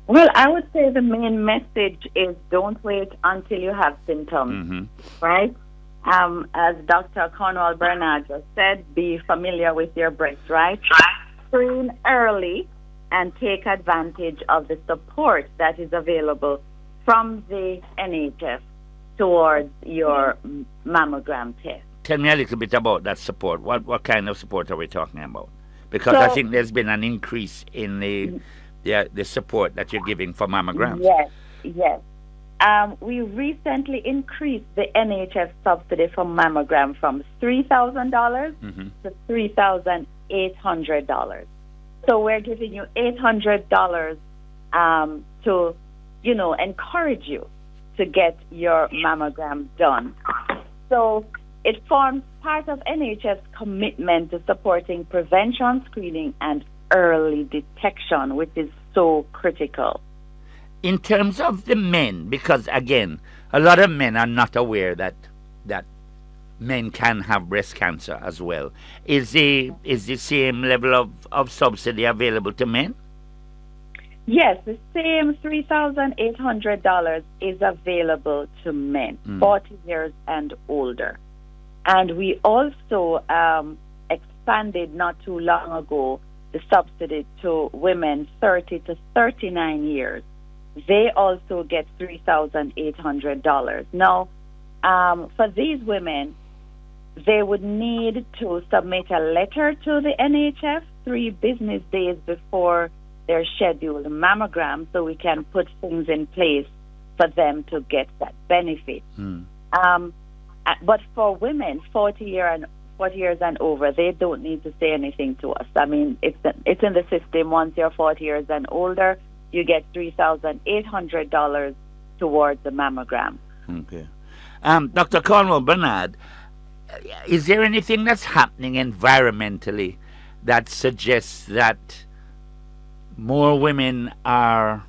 Well, I would say the main message is don't wait until you have symptoms, right? As Dr. Cornwall Bernard just said, be familiar with your breast, right? Screen early and take advantage of the support that is available from the NHS towards your mammogram test. Tell me a little bit about that support. What kind of support are we talking about? Because I think there's been an increase in the support that you're giving for mammograms. Yes. We recently increased the NHS subsidy for mammogram from $3,000 to $3,800. So we're giving you $800 to, encourage you to get your mammogram done. So it forms part of NHS commitment to supporting prevention, screening, and early detection, which is so critical. In terms of the men, because again, a lot of men are not aware that men can have breast cancer as well. Is the same level of subsidy available to men? Yes, the same $3,800 is available to men, 40 years and older. And we also expanded not too long ago the subsidy to women 30 to 39 years. They also get $3,800. Now, for these women, they would need to submit a letter to the NHS 3 business days before their scheduled mammogram, so we can put things in place for them to get that benefit. But for women 40 years and over, they don't need to say anything to us. I mean, it's in the system. Once you're 40 years and older, you get $3,800 towards the mammogram. Okay. Dr. Cornwall Bernard, is there anything that's happening environmentally that suggests that more women are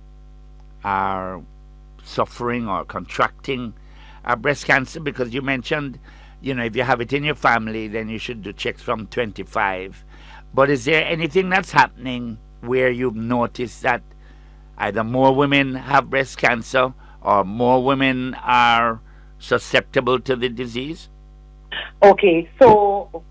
suffering or contracting breast cancer? Because you mentioned, if you have it in your family, then you should do checks from 25. But is there anything that's happening where you've noticed that either more women have breast cancer or more women are susceptible to the disease? Okay, so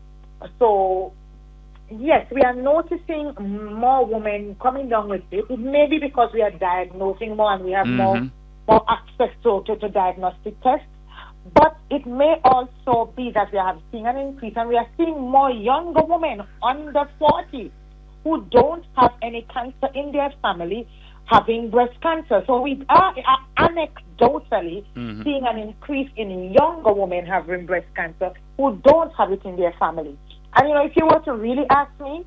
yes, we are noticing more women coming down with it. It may be because we are diagnosing more and we have more access to diagnostic tests. But it may also be that we are seeing an increase, and we are seeing more younger women under 40 who don't have any cancer in their family having breast cancer. So we are anecdotally seeing an increase in younger women having breast cancer who don't have it in their family. And, if you were to really ask me,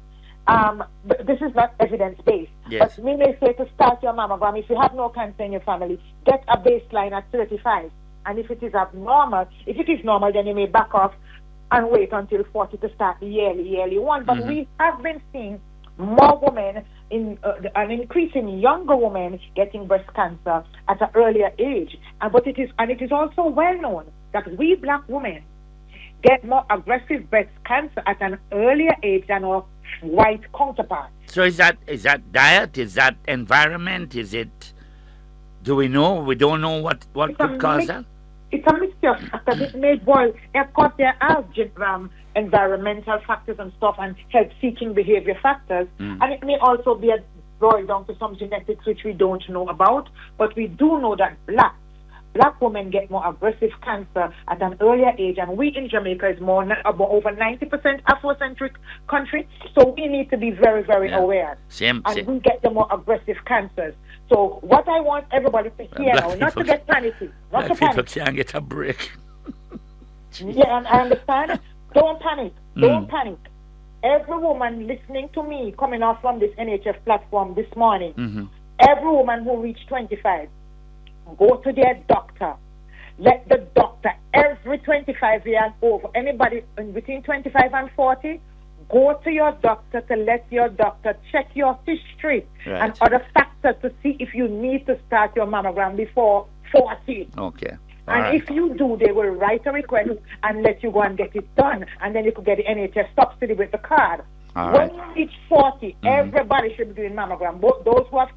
this is not evidence-based, yes. But we may say to start your mammogram, if you have no cancer in your family, get a baseline at 35. And if it is normal, then you may back off and wait until 40 to start the yearly one. But we have been seeing more women, an increase in younger women getting breast cancer at an earlier age. But it is also well known that we black women get more aggressive breast cancer at an earlier age than our white counterparts. So is that diet? Is that environment? Is it? Do we know? We don't know what could cause that? It's a mixture of factors. It may boil. Of course, there are environmental factors and stuff, and health-seeking behavior factors, and it may also be boiled down to some genetics which we don't know about. But we do know that black women get more aggressive cancer at an earlier age, and we in Jamaica is over 90% Afrocentric country, so we need to be very, very aware. Same. We get the more aggressive cancers. So what I want everybody to hear now, not to get panicky, not to panic. People can't get a break. Yeah, and I understand. Don't panic. Don't panic. Every woman listening to me coming off from this NHF platform this morning, every woman who reached 25, go to their doctor. Let the doctor, every 25 years over, anybody in between 25 and 40, go to your doctor to let your doctor check your history and other factors to see if you need to start your mammogram before 40. Okay. If you do, they will write a request and let you go and get it done. And then you could get the NHS subsidy with the card. When you reach 40, everybody should be doing mammogram. Those who have